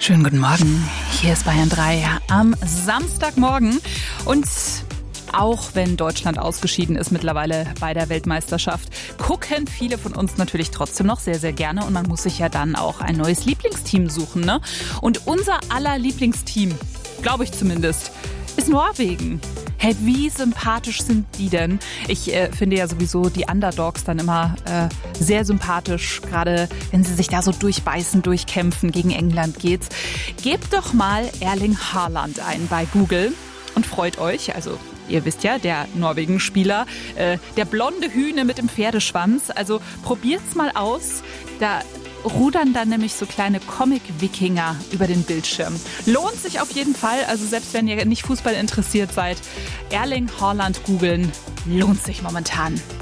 Schönen guten Morgen, hier ist Bayern 3 am Samstagmorgen und auch wenn Deutschland ausgeschieden ist mittlerweile bei der Weltmeisterschaft, gucken viele von uns natürlich trotzdem noch sehr, sehr gerne und man muss sich ja dann auch ein neues Lieblingsteam suchen, ne? Und unser aller Lieblingsteam, glaube ich zumindest, ist Norwegen. Hey, wie sympathisch sind die denn? Ich finde ja sowieso die Underdogs dann immer sehr sympathisch, gerade wenn sie sich da so durchbeißen, durchkämpfen. Gegen England geht's. Gebt doch mal Erling Haaland ein bei Google und freut euch. Also ihr wisst ja, der Norwegen-Spieler, der blonde Hühne mit dem Pferdeschwanz. Also probiert's mal aus. Da rudern dann nämlich so kleine Comic-Wikinger über den Bildschirm. Lohnt sich auf jeden Fall, also selbst wenn ihr nicht Fußball interessiert seid, Erling Haaland googeln, lohnt sich momentan.